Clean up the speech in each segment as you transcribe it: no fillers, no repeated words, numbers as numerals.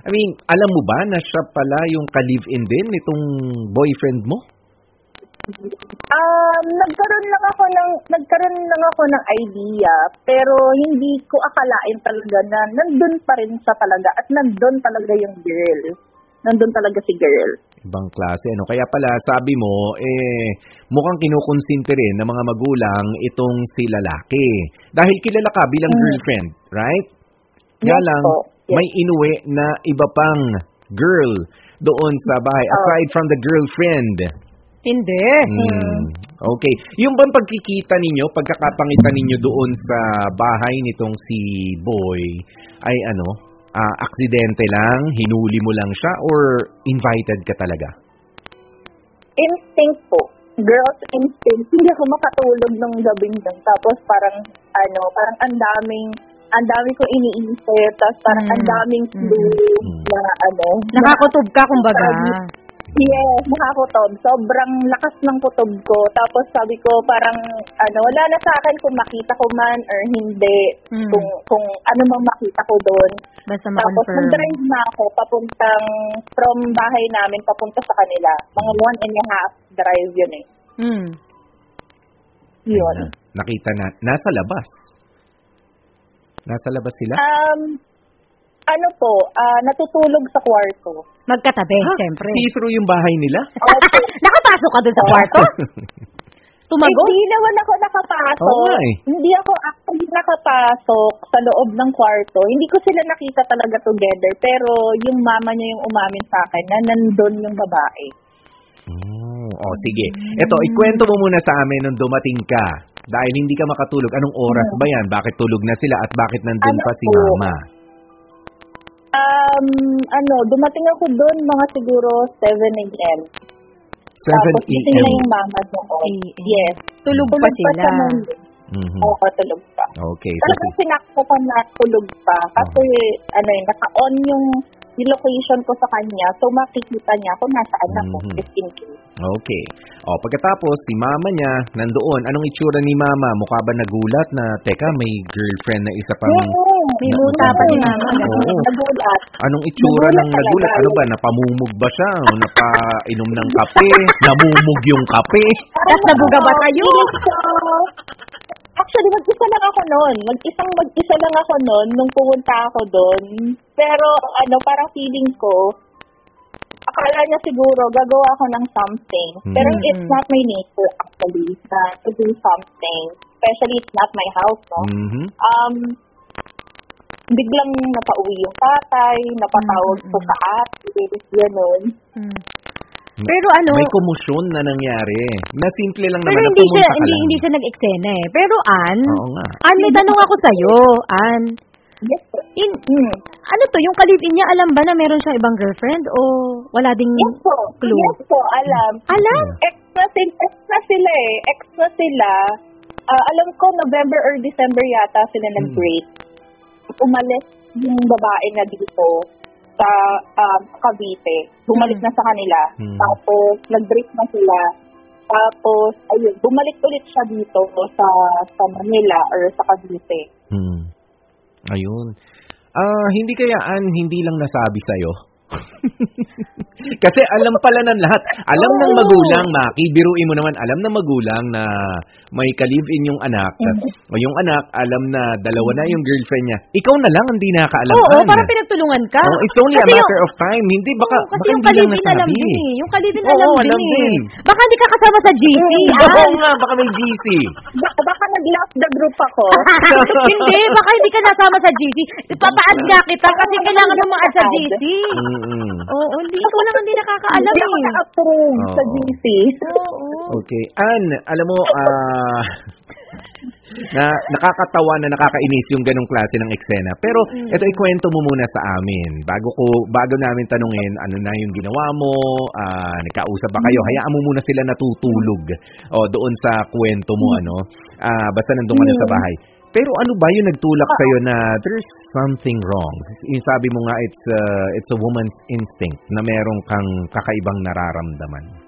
I mean, alam mo ba na siya pala yung ka-live-in din nitong boyfriend mo? Nagkaroon lang ako ng idea, pero hindi ko akalain talaga na nandun pa rin siya talaga at nandun talaga yung girl. Nandun talaga si girl. Ibang klase, ano? Kaya pala, sabi mo, mukhang kinukonsinti rin ng mga magulang itong si lalaki. Dahil kilala ka bilang girlfriend, right? Nga Yes lang, po. Yes. may inuwi na iba pang girl doon sa bahay, aside from the girlfriend. Hindi. Okay. Yung bang pagkikita ninyo, pagkakapangitan ninyo doon sa bahay nitong si Boy, ay aksidente lang, hinuli mo lang siya, or invited ka talaga? Instinct po. Girls instinct. Hindi ako makatulog ng gabing yun. Tapos parang ang dami ko iniisip. Tapos parang ang daming clue na Nakakutob ka, kumbaga. Yes, nakakutob. Sobrang lakas ng kutob ko. Tapos sabi ko parang wala na sa akin kung makita ko man or hindi. Kung ano mang makita ko doon. Basta Tapos ma-confirm. mag-drive na ako papuntang from bahay namin papunta sa kanila. Mga 1.5 drive yun eh. Yun. Nakita na, nasa labas. Nasa labas sila? Natutulog sa kwarto. Magkatabi, siyempre. See-through yung bahay nila? Nakapasok ka dun sa kwarto? Tumago? Hindi naman ako nakapasok. Oo nga eh. Hindi ako actually nakapasok sa loob ng kwarto. Hindi ko sila nakita talaga together. Pero yung mama niya yung umamin sa akin na nandun yung babae. Sige. Eto, ikwento mo muna sa amin nung dumating ka. Dahil hindi ka makatulog. Anong oras ba yan? Bakit tulog na sila at bakit nandun pa si mama? Dumating ako doon mga siguro 7 a.m. 7 Tapos gising na a.m. yung mama doon. Yes. Tulog pa sila. Oo, tulog pa. Okay. Talagang sinakto ko na tulog pa. Kasi, naka-on yung location ko sa kanya. So, makikita niya kung nasaan ako. Just in case. Okay. Pagkatapos, si mama niya nandoon. Anong itsura ni mama? Mukha ba nagulat na, teka, may girlfriend na isa pang... May muta pa ni mama. Oo. Nagulat. Anong itsura ng nagulat? Ano ba? Napamumog ba siya? O napainom ng kape? Namumog yung kape? Tapos naguga ba tayo? Actually, mag-isa lang ako noon. Mag-isa lang ako noon nung pumunta ako doon. Pero, parang feeling ko, akala niya siguro gagawa ako ng something. Pero it's not my nature actually to do something. Especially it's not my house, no? Biglang napauwi yung tatay, napatawag ko sa ate, gano'n. Pero may komosyon na nangyari. Na simple lang pero naman na hindi pumunta ka lang. hindi siya nag-eksena eh. Pero Oo nga. may tanong ako sa'yo, Ann. Yes, po. Ano to, yung kalibin niya, alam ba na meron siyang ibang girlfriend o wala ding clue? Yes po, alam. Alam? Ex na sila eh. Ex na sila. Alam ko, November or December yata sila nag-break. Umalis yung babae na dito sa Cavite. Bumalik na sa kanila. Tapos, nag-break na sila. Tapos, ayun, bumalik ulit siya dito sa Manila or sa Cavite. Ayun. Hindi kayaan hindi lang nasabi sa'yo? Kasi alam pala ng lahat. Alam ng magulang, Maki, biruin mo naman, alam ng magulang na may ka-live-in yung anak. O yung anak, alam na dalawa na yung girlfriend niya. Ikaw na lang hindi nakakaalam. Oo, parang pinagtulungan ka. It's only a matter of time. Hindi, baka kasi yung hindi lang kalibin nasabi. alam din eh. Yung kalibin Oo, alam alam din din. eh. Baka hindi ka kasama sa GC, Oo nga, baka may GC. Baka nag-lost the group ako. Hindi, baka hindi ka nasama sa GC. Ipapa-add nga kita kasi kailangan mo ma-add sa GC. Oo, ikaw lang hindi nakakaalam Hindi ako eh. na-approve sa GC. Okay. Ann, alam mo, na nakakatawa na nakakainis yung ganong klase ng eksena. Pero ito ikwento mo muna sa amin. Bago namin tanungin ano na yung ginawa mo, nagkausap ba kayo? Hayaan mo muna sila natutulog. Doon sa kwento mo basta nandun ka na sa bahay. Pero ano ba yung nagtulak sa'yo na there's something wrong? Yung sabi mo nga it's a woman's instinct na merong kang kakaibang nararamdaman.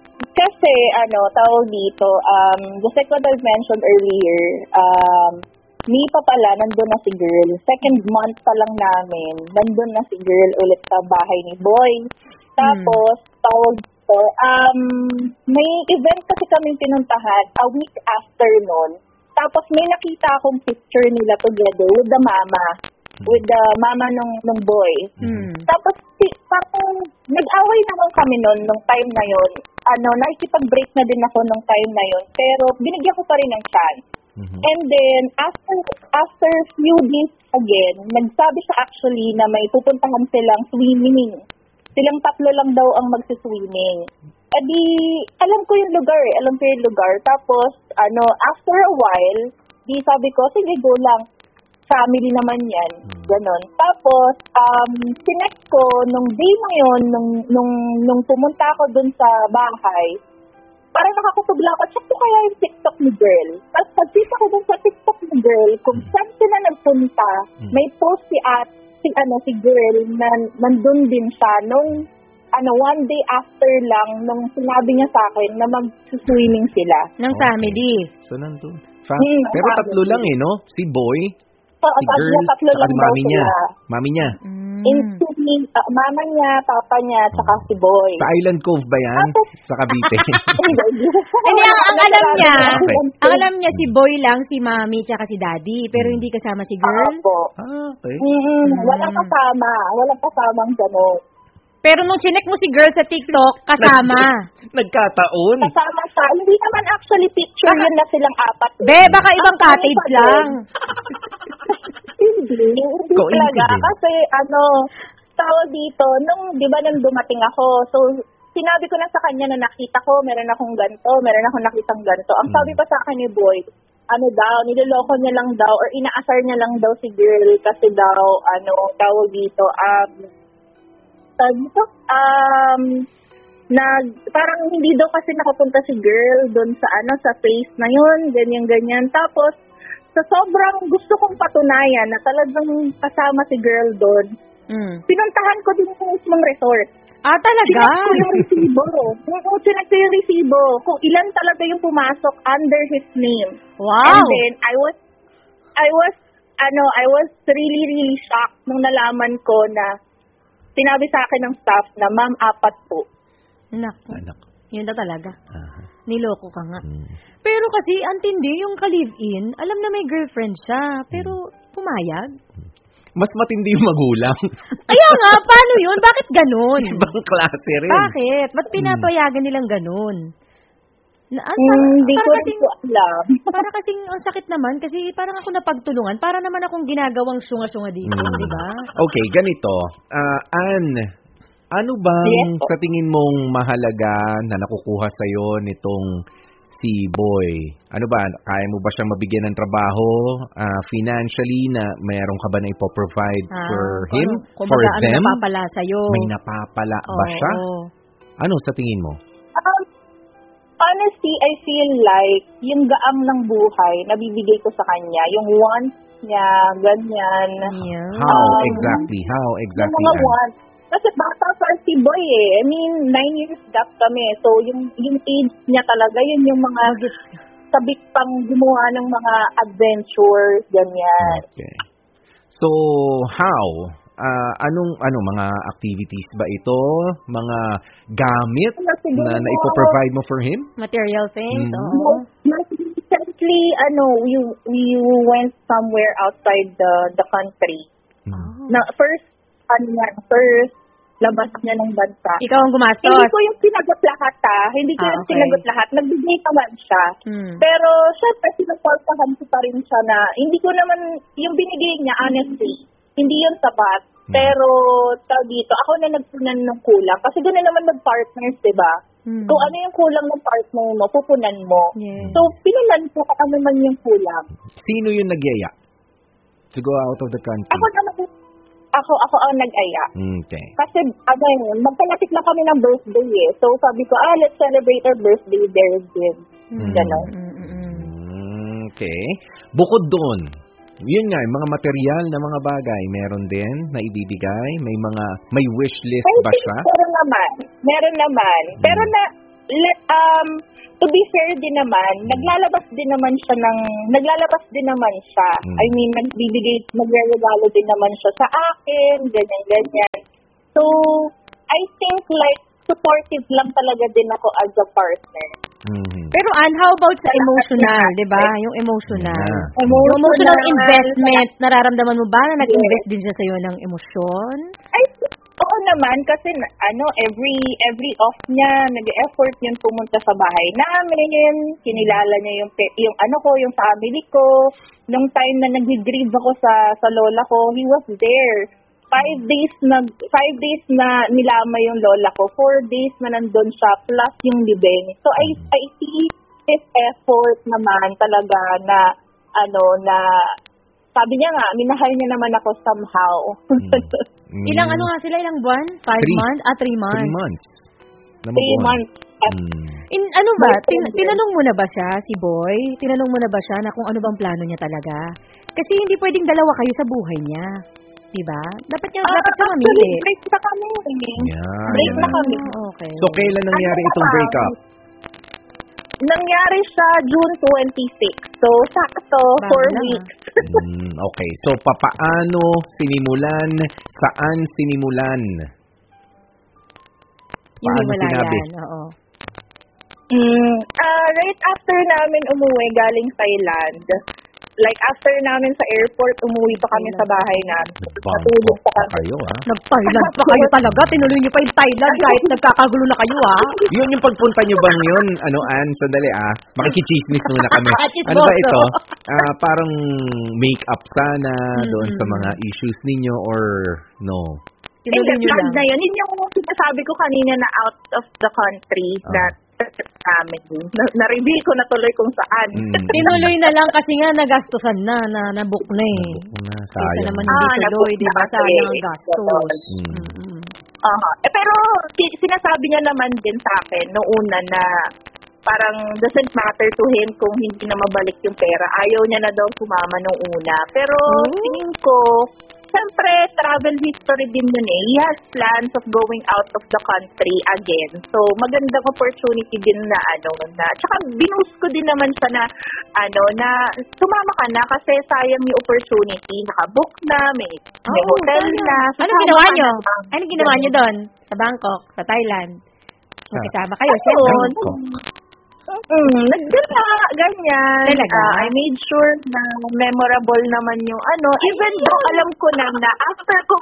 Kasi, tawag dito, just like what I've mentioned earlier, May pa pala, nandun na si girl. Second month pa lang namin, nandun na si girl ulit sa bahay ni boy. Tapos, tawag ko, may event kasi kaming pinuntahan a week after nun. Tapos may nakita akong picture nila together with the mama. With the mama nung boy. Tapos, parang nag-away naman kami nun, nung time na yun. Nakikipag-break na din ako nung time na yun. Pero, binigyan ko pa rin ng chance. And then, after few days again, nagsabi siya actually na may pupuntahan silang swimming. Silang 3 lang daw ang magsiswimming. Eh di, alam ko yung lugar. Tapos, after a while, di sabi ko, sige, go lang. Family naman yan. Ganon. Tapos, sinext ko, nung day na yun, nung pumunta ako dun sa bahay, parang nakakusubla ako, check ko kaya yung TikTok ni girl. Tapos, pag-tita ko dun sa TikTok ni girl, kung saan sila nagpunta, may post si girl na nandun din siya nung one day after lang nung sinabi niya sa akin na mag-swimming sila. Ng family. So, nandun. Pero 3 lang no? Si boy, so, si girl, tatlo saka lang si daw mami niya. sila. Mami niya. Including mama niya, papa niya, tsaka si boy. Sa Island Cove ba yan? Sa Cavite? Hindi, ang alam niya, Okay. ang alam niya si boy lang, si mami, tsaka si daddy. Pero hindi kasama si girl. Opo. Okay. Walang kasamang gano'n. Pero nung chinek mo si girl sa TikTok, kasama. Nagkataon. Kasama siya. Hindi naman actually picture yun na silang 4. Be, baka ibang cottage lang. Hindi talaga. Kasi tawag dito, di ba nang dumating ako, so sinabi ko na sa kanya na nakita ko, meron akong nakitang ganito. Ang sabi pa sa akin ni boy, niloloko niya lang daw, or inaasar niya lang daw si girl kasi daw, tawag dito, parang hindi daw kasi nakapunta si girl doon sa place na yun, ganyan. Tapos, sa sobrang gusto kong patunayan na talagang kasama si girl doon, pinuntahan ko din yung mismong resort. Talaga? Sinek ko yung resibo. Sinek ko yung resibo. Kung ilan talaga yung pumasok under his name. Wow! And then, I was really, really shocked nung nalaman ko na sinabi sa akin ng staff na, ma'am, 4 po. Naku. Yun na talaga. Uh-huh. Niloko ka nga. Pero kasi, antindi, yung ka-live-in, alam na may girlfriend siya, pero pumayag. Mas matindi yung magulang. Kaya nga, paano yun? Bakit ganun? Ibang klase rin. Bakit? Ba't pinapayagan nilang ganun? Hindi ko rin po alam. Para kasing ang sakit naman, kasi parang ako napagtulungan, para naman akong ginagawang syunga-syunga dito, di ba? Okay, ganito. Anne, ano bang sa tingin mong mahalaga na nakukuha sa'yo nitong si Boy? Ano ba, kaya mo ba siyang mabigyan ng trabaho financially na mayroon ka ba na ipoprovide for him? For them? Ano napapala sa'yo? May napapala ba siya? Ano sa tingin mo? Honestly, I feel like yung gaang ng buhay nabibigay ko sa kanya. Yung wants niya, ganyan. Yeah. How exactly? Yung mga wants. Kasi bata pa si Boy I mean, 9 years gap kami. So, yung age niya talaga, yun yung mga sabik pang gumawa ng mga adventures, ganyan. Okay. So, how? Anong mga activities ba ito? Mga gamit na ipo-provide mo for him? Material things? Oo. Recently, we went somewhere outside the country. Na first labas niya ng bansa. Ikaw ang gumastos? Hindi ko yung sinagot lahat Hindi ko yung sinagot lahat. Nagbigay naman siya. Pero, syempre, sinuportahan ko pa rin siya na, hindi ko naman, yung binigay niya, honestly, hindi yun sapat. Pero, dito, ako na nagpunan ng kulang. Kasi doon na naman mag-partners, diba? Kung ano yung kulang ng partner mo, pupunan mo. Yes. So, pinunan ko kung ano man yung kulang. Sino yung nagyaya to go out of the country? Ako ang nag-aya. Okay. Kasi, magkalapit na kami ng birthday So, sabi ko, let's celebrate our birthday there again. Ganon. Okay. Bukod doon, yun nga, mga material na mga bagay, meron din na ibibigay? May wish list ba siya? Meron naman. Pero to be fair din naman, naglalabas din naman siya. I mean, magre-regalo din naman siya sa akin, ganyan. So, I think like, supportive lang talaga din ako as a partner. Pero Ann, how about sa emotional, di ba? Yung emotional. Yeah. Yung emotional investment, nararamdaman mo ba na nag-invest din siya sa'yo ng emosyon? Ay, oo naman, kasi every off niya, nag-effort yun pumunta sa bahay namin, kinilala niya yung family ko. Nung time na nag-grieve ako sa lola ko, he was there. 5 days na nilamay yung lola ko. 4 days na nandun siya, plus yung libing. So, I see his effort naman talaga na sabi niya nga, minahal niya naman ako somehow. Ilang ilang buwan? 5 months? 3 months? 3 months. 3 months. Tinanong mo na ba siya, si Boy? Tinanong mo na ba siya na kung ano bang plano niya talaga? Kasi hindi pwedeng dalawa kayo sa buhay niya. Diba? Dapat siya mamili. Break na kami. Break na kami. Okay. So, kailan nangyari itong breakup? Nangyari sa June 26. So, sakto, 4 weeks. Okay. So, papaano sinimulan? Saan sinimulan? Paano sinabi? Oo. Right after namin umuwi galing Thailand, like after namin sa airport, umuwi pa kami sa bahay namin. Natulog pa kami. Kayo, ha? Nag-Thailand pa kayo talaga? Tinuloy niyo pa yung Thailand kahit nagkakagulo na kayo, ha? Yun yung pagpunta niyo bang yun? Ann, sandali, makikichismis muna kami. Ano ba ito? Parang make-up sana doon sa mga issues ninyo or no? Tinuloy niyo lang. Na yun. Yun yung sinasabi ko kanina na out of the country that namin. Na-reveal ko na tuloy kung saan. Tinuloy na lang kasi nga nagastusan na nabook na eh. Kaysa naman hindi tuloy, di ba? Sayang ang gastos. Pero sinasabi niya naman din sa akin noong una na parang doesn't matter to him kung hindi na mabalik yung pera. Ayaw niya na daw sumama nung una. Pero tingin ko, siyempre, travel history din yun eh. He has plans of going out of the country again. So, magandang opportunity din na tsaka binoost ko din naman siya na sumama ka na kasi sayang yung opportunity. Nakabook na, may hotel na. Anong ginawa niyo? Anong ginawa niyo doon? Sa Bangkok? Sa Thailand? Magkasama kayo, syempre. Nagdala, ganyan. Talaga? I made sure na memorable naman yung even though alam ko na after ko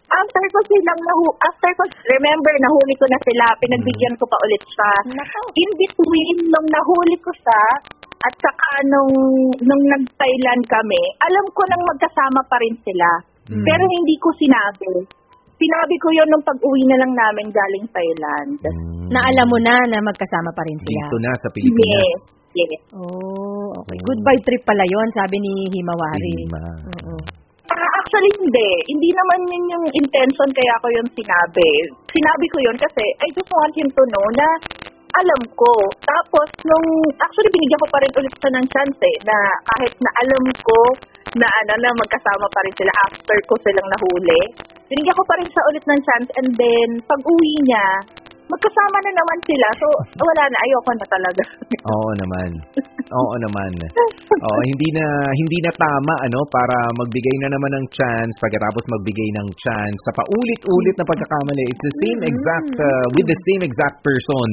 remember, nahuli ko na sila, pinagbigyan ko pa ulit siya. In between, nung nahuli ko siya, at saka nung nag-Thailand kami, alam ko nang magkasama pa rin sila. Pero hindi ko sinabi. Sinabi ko yun nung pag-uwi na lang namin galing Thailand. Na alam mo na magkasama pa rin sila. Dito na sa Pilipinas. Yes. Oh, okay. Goodbye trip pala yon, sabi ni Himawari. Actually, hindi. Hindi naman yun yung intention kaya ko yun sinabi. Sinabi ko yun kasi I just want him to know na alam ko. Tapos, actually, binigyan ko pa rin ulit siya ng chance na kahit na alam ko na magkasama pa rin sila after ko silang nahuli. Binigyan ko pa rin siya ulit ng chance and then, pag-uwi niya, magkasama na naman sila. So, wala na. Ayoko na talaga. Oo naman. Hindi na tama para magbigay na naman ng chance pagkatapos magbigay ng chance sa paulit-ulit na pagkakamali. It's the same exact with the same exact person.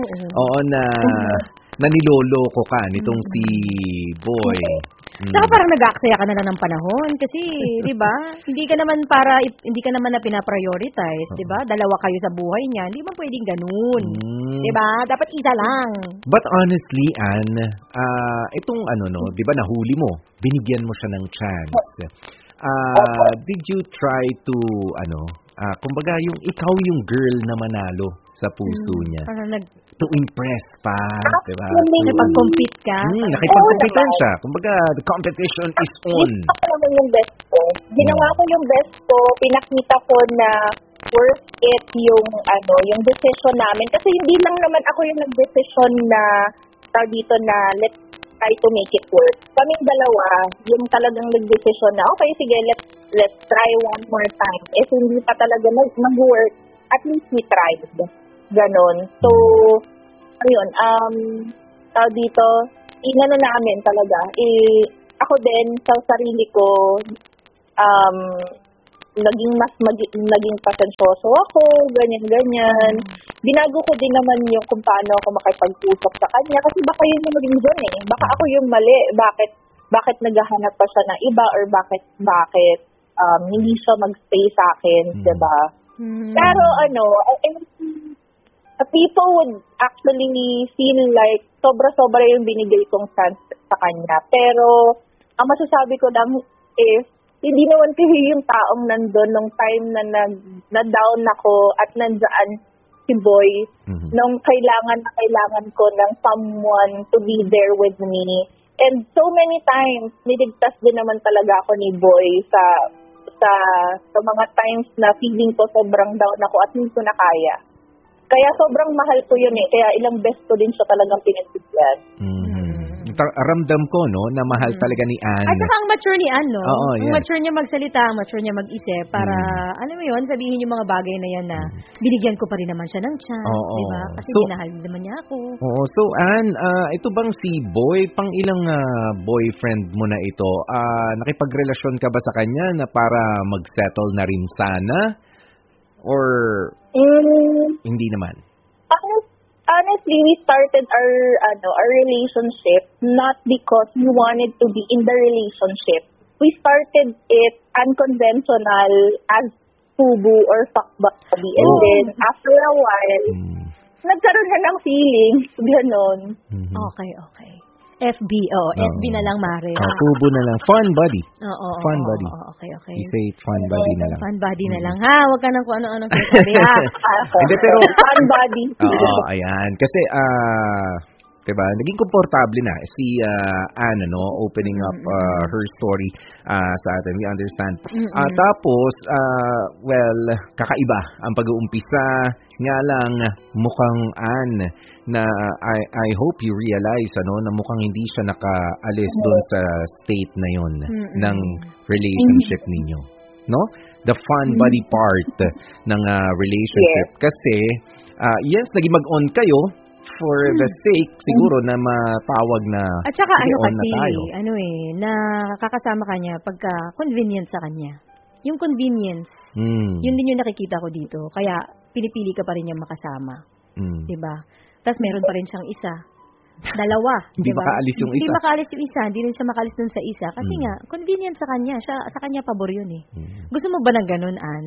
Na niloloko ka nitong si Boy. Saka parang nag-aaksaya ka na lang ng panahon kasi, 'di ba? Hindi ka naman na pina-prioritize, 'di ba? Dalawa kayo sa buhay niya, hindi man pwedeng ganoon. 'Di ba? Dapat isa lang. But honestly, Ann, itong 'di ba nahuli mo, binigyan mo siya ng chance. Did you try to kumbaga yung ikaw yung girl na manalo sa puso niya? To impress pa, diba? Nakipag-compete ka? Nakipag-compete siya. Kumbaga, the competition is on. Ginawa ko naman yung best ko. Ginawa ko yung best ko. Pinakita ko na worth it yung decision namin. Kasi hindi lang naman ako yung nag-decision na dito na let's try to make it work. Kaming dalawa, yung talagang nag-decision na, okay, sige, let's try one more time. If hindi pa talaga mag-work, at least we tried. Ganon. So, ayun, dito, inano namin talaga, ako din, sa sarili ko, naging pasensyoso ako, ganyan-ganyan. Binago ko din naman yung kung paano ako makipag-usap sa kanya, kasi baka yun yung maging doon eh. Baka ako yung mali, bakit naghahanap pa siya ng iba, or bakit hindi siya magstay sa akin, diba? Pero people would actually feel like sobra-sobra yung binigay kong chance sa kanya. Pero, ang masasabi ko lang is, hindi naman kasi yung taong nandun nung time na down ako at nandyan si Boy, nung kailangan ko ng someone to be there with me. And so many times, niligtas din naman talaga ako ni Boy sa mga times na feeling ko sobrang down ako at hindi ko na kaya. Kaya sobrang mahal ko yun eh. Kaya ilang beses ko din siya talagang pinagbigyan. Ramdam ko, no, na mahal talaga ni Ann. At saka ang mature ni Ann, no? Oo, ang mature niya magsalita, ang mature niya mag-isip para, alam mo yun, sabihin yung mga bagay na yan na binigyan ko pa rin naman siya ng chance, di ba? Kasi minahal naman niya ako. Oo. So, Ann, ito bang si Boy, pang ilang boyfriend mo na ito, nakipagrelasyon ka ba sa kanya na para mag-settle na rin sana? Or hindi naman? Honestly, we started our relationship not because we wanted to be in the relationship. We started it unconventional as tubu or fuckbuddy. And then, after a while, nagkaroon na ng feelings. Ganon. Okay. FB, FB na lang, Mare. Tubo na lang. Fun buddy. Fun buddy. Okay. You say fun buddy na lang. Fun buddy na lang, ha? Huwag ka nang kung ano-ano sabi, ha? Hindi, pero... Fun buddy. Oo, ayan. Kasi, diba, naging komportable na si Ann, opening up her story sa atin. We understand. Tapos, kakaiba ang pag-uumpisa. Nga lang, mukhang Ann, na I hope you realize na mukhang hindi siya nakaalis doon sa state na yon ng relationship ninyo, no? The fun buddy part ng relationship. Kasi yes, naging mag-on kayo for the sake siguro na matawag na at saka na nakakasama ka niya pagka convenient sa kanya. Yung convenience, yun din yung nakikita ko dito. Kaya pinipili ka pa rin niya makasama. 'Di ba? Tapos meron pa rin siyang isa. Dalawa. Hindi diba? makaalis yung isa. Hindi makaalis yung isa. Hindi rin siya makalis dun sa isa. Kasi nga, convenient sa kanya. Sa kanya pabor yun eh. Gusto mo ba ng ganun, Ann?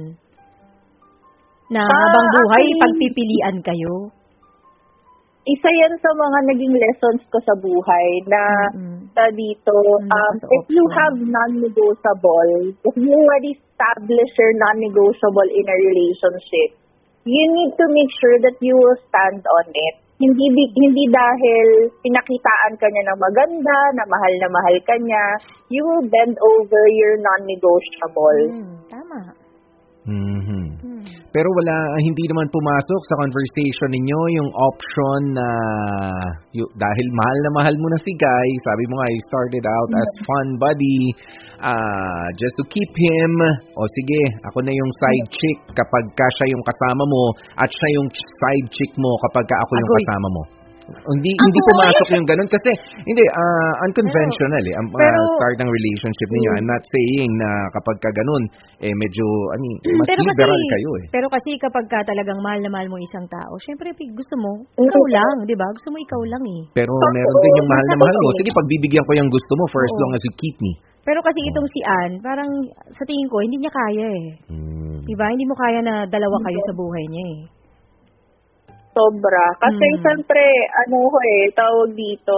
Na habang buhay, pagpipilian kayo? Isa yan sa mga naging lessons ko sa buhay na dito, if you have non-negotiable, if you already establish your non-negotiable in a relationship, you need to make sure that you will stand on it. Hindi dahil pinakitaan ka niya ng maganda, na mahal ka niya, you will bend over your non-negotiable. Tama. Pero hindi naman pumasok sa conversation ninyo yung option na dahil mahal mo na si Guy, sabi mo nga, you started out as fun buddy, just to keep him, sige, ako na yung side chick kapag siya yung kasama mo, at siya yung side chick mo kapag ako yung kasama mo. Hindi pumasok yung ganun kasi unconventional ang start ng relationship ninyo. I'm not saying na kapag ka ganun medyo mas liberal kayo eh. Pero kasi kapag ka talagang mahal na mahal mo isang tao, syempre gusto mo ikaw lang, 'di ba? Gusto mo ikaw lang eh. Pero meron din yung mahal na mahal mo. Sige, pagbibigyan ko yung gusto mo for as long as you keep me. Pero kasi itong si Ann, parang sa tingin ko hindi niya kaya eh. 'Di ba? Hindi mo kaya na dalawa kayo sa buhay niya eh. Sobra. Kasi siyempre, tawag dito,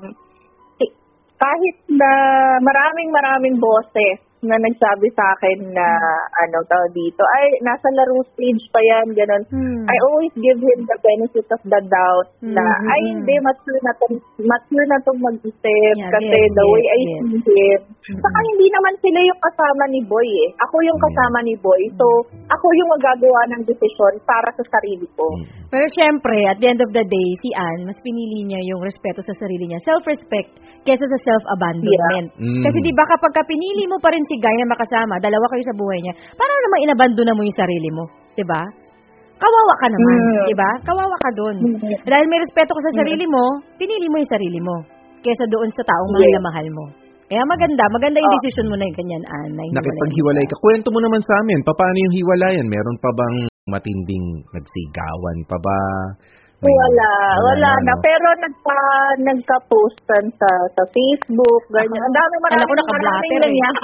kahit na maraming boses na nagsabi sa akin na, tawag dito, nasa laro stage pa yan, ganun. I always give him the benefit of the doubt na, hindi, mature na itong mag-isip kasi the way I see him. Saka hindi naman sila yung kasama ni Boy eh. Ako yung kasama ni Boy. So, ako yung magagawa ng desisyon para sa sarili ko. Pero syempre, at the end of the day, si Ann, mas pinili niya yung respeto sa sarili niya. Self-respect kesa sa self-abandonment. Kasi di ba kapag pinili mo pa rin si Guy na makasama, dalawa kayo sa buhay niya, paano naman inabandona mo yung sarili mo? Di ba? kawawa ka naman, di ba? Kawawa ka doon. Mm. Dahil may respeto ka sa sarili mo, pinili mo yung sarili mo kaysa doon sa taong mahal na mahal mo. Kaya maganda yung decision mo na yung ganyan, Ann. Nakipaghiwalay ka. Kwento mo naman sa amin, paano yung hiwalayan? Meron pa bang matinding nagsigawan pa ba? Wala na. Pero nagka-postan sa Facebook, ganyan. Ang dami, maraming ganyan.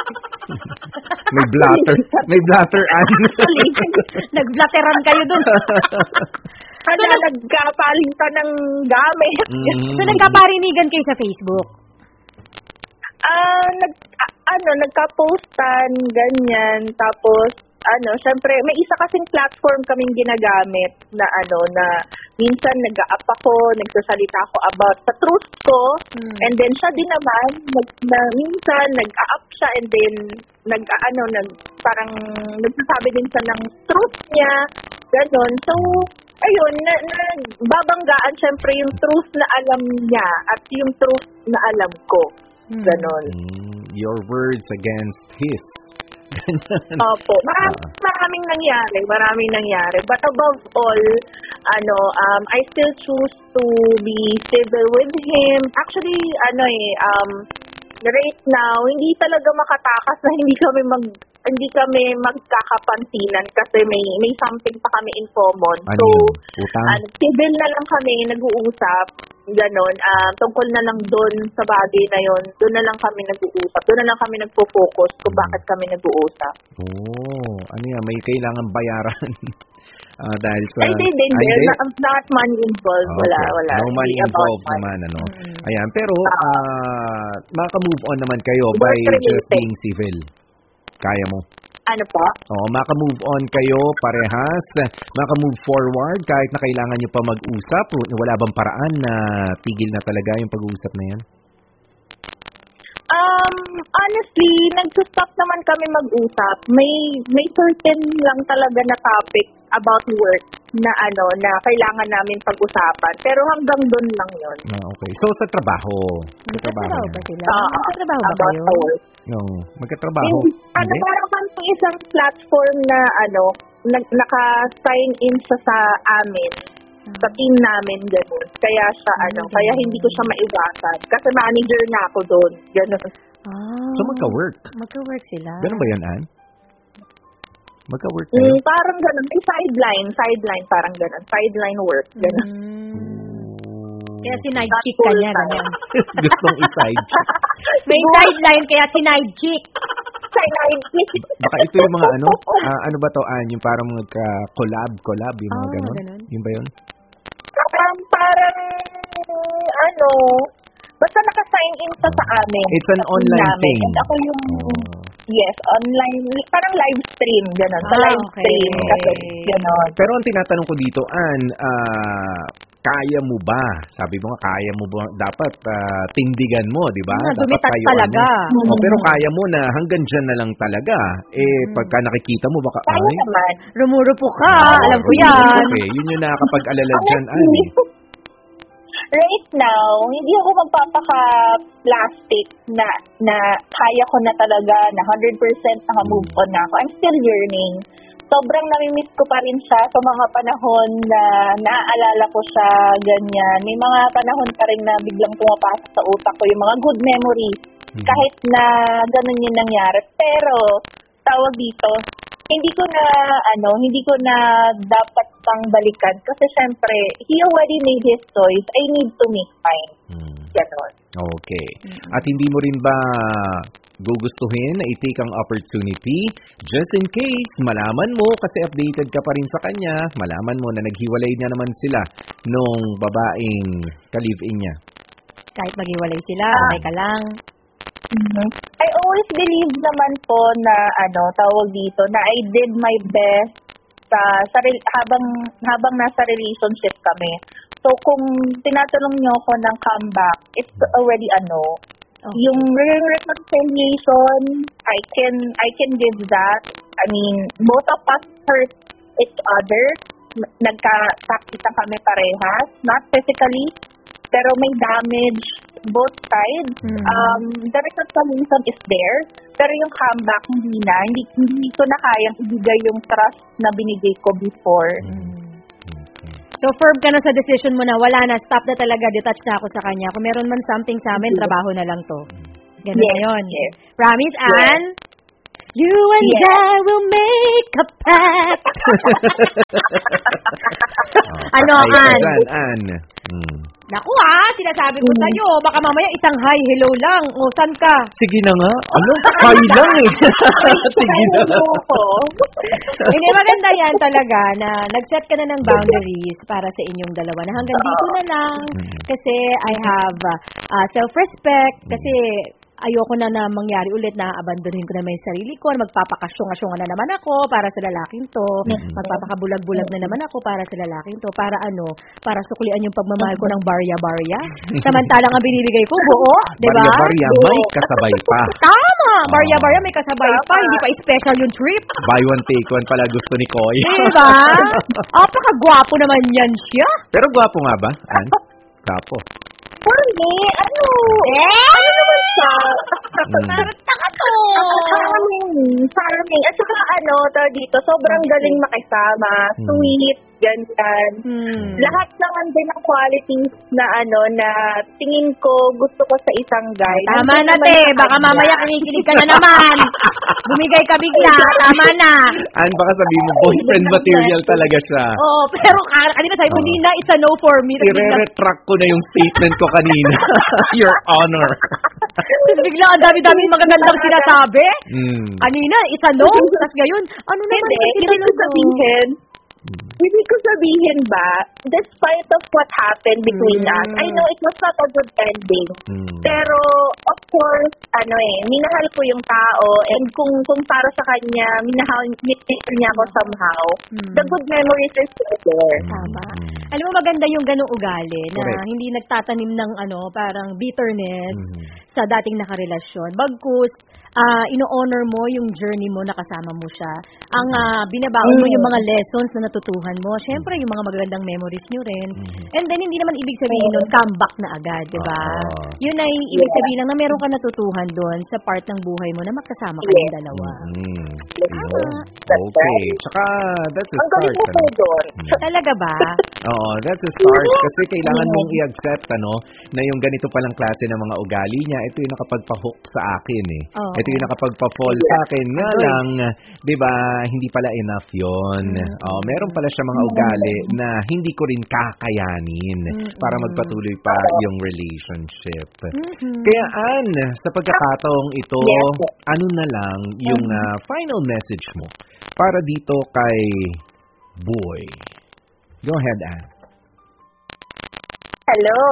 May blatter, Ann. Nag-blatteran kayo dun. Nagkapalitan ng gamit. So, nagkaparinigan kayo sa Facebook? Nagka-postan, ganyan. Tapos, syempre, may isa kasing platform kaming ginagamit na minsan nag-a-up ako, nagsasalita ako about sa truth ko, and then siya din naman, minsan nag-a-up siya, and then parang nagsasabi din siya ng truth niya, ganon. So, ayun, babanggaan syempre yung truth na alam niya at yung truth na alam ko. Ganon. Your words against his. Opo. Maraming nangyari. But above all, I still choose to be civil with him. Actually, right now, hindi talaga makatakas na hindi kami magkakapansinan kasi may something pa kami in common. So, civil na lang kami nag-uusap, ganon. Tungkol na lang doon sa bagay na yon, doon na lang kami nag-uusap. Doon na lang kami nagpo-focus kung bakit kami nag-uusap. May kailangan bayaran. Dahil sa... Not money involved. Wala. No money involved naman, Ayan, pero maka-move on naman kayo by just being civil. Kaya mo? Ano po? Maka-move on kayo parehas. Maka-move forward kahit na kailangan nyo pa mag-usap. Wala bang paraan na tigil na talaga yung pag-uusap na yan? Honestly, nag-stop naman kami mag-usap. May certain lang talaga na topic about work na na kailangan namin pag-usapan. Pero hanggang doon lang yun. Okay. So, sa trabaho. Magkatrabaho ba sila? Magkatrabaho ba kayo? Magkatrabaho. Parang kami isang platform na naka-sign in sa amin. Sa team namin, gano'n. Kaya siya, kaya hindi ko siya maiwasan. Kasi manager na ako doon. Gano'n. So, magka-work? Magka-work sila. Ganun ba yan, Ann? Magka-work kayo? Parang gano'n. May sideline, parang gano'n. Sideline work, gano'n. Kaya sinide chick ka niya, ganyan. Gustong i-side chick. May sideline, kaya sinide chick. Baka ito yung mga ano ba to, Ann? Yung parang collab, yung mga gano'n? Yung ba yun? Parang, basta naka-sign in sa amin. It's an online thing. And ako yung, yes, online, parang live stream, gano'n. Sa live stream, kasi gano'n. Pero ang tinatanong ko dito, Ann, kaya mo ba? Sabi mo nga, kaya mo ba? Dapat tindigan mo, di ba? Dumitas talaga. Pero kaya mo na hanggang dyan na lang talaga. Pagka nakikita mo, baka, kaya naman. Rumurupo ka, alam ko yan. Okay, yun yung nakakapag-alala dyan, Ann. Right now, hindi ako magpapaka-plastic na kaya ko na talaga, na 100% naka-move on na ako. I'm still yearning. Sobrang namimiss ko pa rin siya sa mga panahon na naaalala ko siya, ganyan. May mga panahon pa rin na biglang pumapasok sa utak ko yung mga good memories. Kahit na ganun yung nangyari. Pero, tawag dito, hindi ko na dapat pang balikan. Kasi syempre, he already made his choice. I need to make mine. Ganon. Okay. At hindi mo rin ba gugustuhin na i-take ang opportunity just in case malaman mo, kasi updated ka pa rin sa kanya, malaman mo na naghiwalay na naman sila nung babaeng ka-live-in niya? Kahit maghiwalay sila, okay ka lang. I always believe naman po na tawag dito, na I did my best habang nasa relationship kami. So kung tinatanong niyo ako ng comeback, it's already Okay. Yung reconciliation, I can give that. I mean, both of us hurt each other. Nagkasakitan kami parehas, not physically, pero may damage both sides. The reconciliation is there, pero yung comeback hindi ko na kayang ibigay yung trust na binigay ko before. So, firm ka na sa decision mo na wala na, stop na talaga, detached na ako sa kanya. Kung meron man something sa amin, trabaho na lang to. Ganun na yun. Yes. Promise, Ann? You and I will make a pact. Ano, Ann? Ann? Naku sinasabi ko sa'yo, baka mamaya isang hi, hello lang. O, saan ka? Sige na nga. Ano? Hi lang eh. Sige na. Hindi, maganda yan talaga na nag-set ka na ng boundaries para sa inyong dalawa na hanggang dito na lang kasi I have self-respect kasi ayoko na mangyari ulit na abandonin ko na may sarili ko, magpapakasyong-asyongan na naman ako para sa lalaking to, magpapakabulag-bulag na naman ako para sa lalaking to, para suklian yung pagmamahal ko ng barya-barya. Samantalang ang binibigay ko, buo, di ba? Barya-barya, may kasabay pa. Tama! Barya-barya, may kasabay pa, hindi pa special yung trip. Buy one, take one pala gusto ni Koy. Diba? Apakagwapo naman yan siya. Pero gwapo nga ba, Ann? Gwapo. Hindi, ano? Ano naman siya? Taka to! Charming. At saka dito, sobrang galing makisama. Sweet, ganyan. Lahat naman din ng qualities na na tingin ko gusto ko sa isang guy. Tama na, te. Baka mamaya kinikilig ka na naman. Bumigay ka bigla. Tama na. Ann, baka sabihin mo, boyfriend material talaga siya. Oo, pero kanina sabi ko, Nina, it's a no for me. I-retract ko na yung statement ko kanina. Your Honor. Tapos bigla, ang dami-daming magagandang sinasabi. Kanina, it's a no. Tapos ngayon, ano naman Hindi ko sabihin ba, despite of what happened between us, I know it was not a good ending. Pero, of course, minahal ko yung tao, and kung para sa kanya, minahal niya ako somehow, the good memories is still there. Tama. Alam mo, maganda yung ganung ugali na Correct. hindi nagtatanim ng parang bitterness sa dating nakarelasyon. Bagkus, ino-honor mo yung journey mo na kasama mo siya. Ang binabaon mo yung mga lessons na natutuhan mo. Siyempre, yung mga magagandang memories nyo rin. And then, hindi naman ibig sabihin nun, come back na agad, di ba? Yun ay ibig sabihin lang na meron ka natutuhan doon sa part ng buhay mo na magkasama kayong dalawa. Okay. Tsaka, that's a Ang galing start. mo po doon. Talaga ba? Oo, that's a start. Kasi kailangan mong i-accept, na yung ganito palang klase ng mga ugali niya, ito yung nakapagpa-hook sa akin eh. Oo. Ito yung nakapagpa-fall sa akin. Nga lang, di ba, hindi pala enough yun. Meron pala siya mga ugali na hindi ko rin kakayanin para magpatuloy pa yung relationship. Kaya Ann, sa pagkakataong ito, ano na lang yung final message mo para dito kay Boy? Go ahead, Ann. Hello.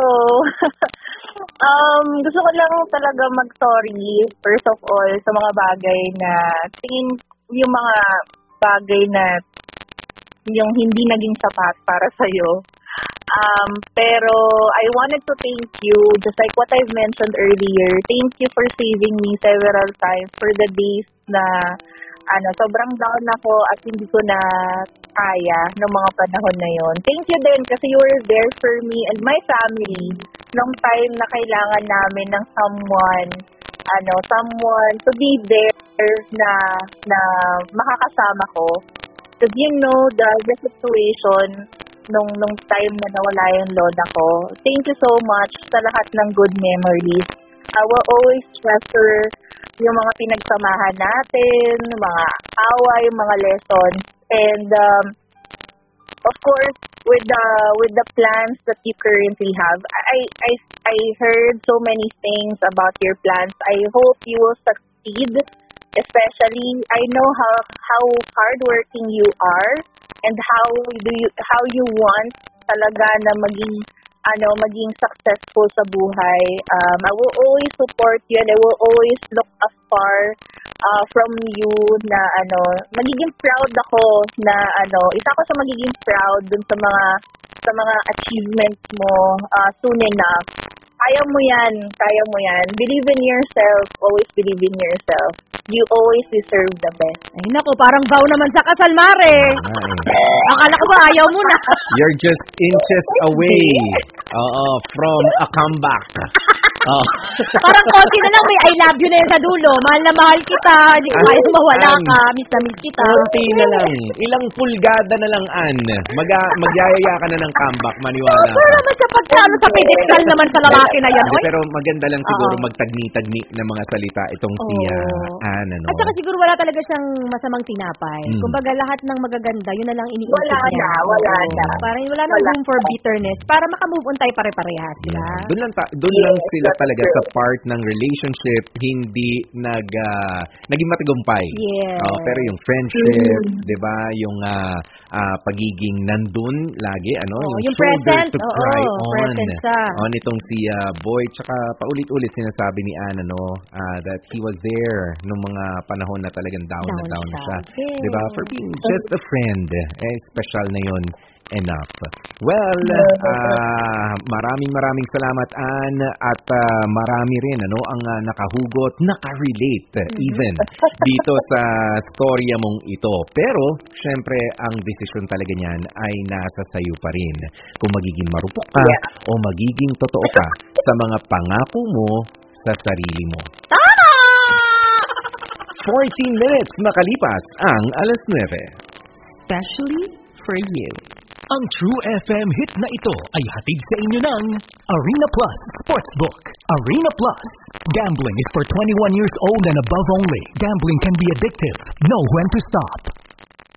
Gusto ko lang talaga mag-sorry, first of all, sa mga bagay na yung mga bagay na yung hindi naging sapat para sa'yo. Pero I wanted to thank you, just like what I've mentioned earlier. Thank you for saving me several times for the days na sobrang down ako at hindi ko na kaya ng mga panahon na yon. Thank you din kasi you were there for me and my family nung time na kailangan namin ng someone to be there na makakasama ko. Because the situation nung time na nawala yung lola ko. Thank you so much sa lahat ng good memories. I will always treasure yung mga pinagsamahan natin, mga away, mga lessons, and of course, with the plans that you currently have, I heard so many things about your plans. I hope you will succeed. Especially, I know how hardworking you are, and how you want talaga na maging successful sa buhay. I will always support you and I will always look afar from you na magiging proud ako na isa ko sa magiging proud dun sa mga achievements mo soon enough. Kaya mo yan. Believe in yourself. Always believe in yourself. You always deserve the best. Ay, naku, parang vow naman sa kasal, Mare. Akala ko ba ayaw mo na? You're just inches away from a comeback. Oh. Parang konti na lang may I love you na yan sa dulo. Mahal na mahal kita. Hindi ko kaya mawala ka. Miss na miss kita. Konti na lang. Ilang pulgada na lang, Ann. Magyayaya ka na ng comeback, maniwala ka. Pero naman siya pagkano sa pedestal naman sa lalaki na yan. Hindi, pero maganda lang siguro magtagni-tagni ng mga salita itong si Ann, ano? At saka siguro wala talaga siyang masamang tinapay. Kumbaga lahat ng magaganda, yun na lang iniisip niya. Wala na. Parang wala nang room for bitterness para makamove on tayo pare-parehas, di ba? Doon lang sila talaga sa part ng relationship hindi naging matagumpay. Yes. Pero yung friendship, 'di ba? Yung pagiging nandun lagi, yung shoulder present, to cry present siya. Nitong si Boy, tsaka paulit-ulit sinasabi ni Ann that he was there nung mga panahon na talagang down na siya. Yes. 'Di ba? For being just a friend, special na 'yon. Enough. Well, maraming salamat, Ann, at marami rin ang nakahugot, nakarelate even dito sa storya mong ito. Pero, syempre, ang desisyon talaga niyan ay nasa sayo pa rin. Kung magiging marupok ka o magiging totoo ka sa mga pangako mo sa sarili mo. 14 minutes makalipas ang 9:00. Especially for you. Ang True FM hit na ito ay hatid sa inyo ng Arena Plus Sportsbook. Arena Plus. Gambling is for 21 years old and above only. Gambling can be addictive. Know when to stop.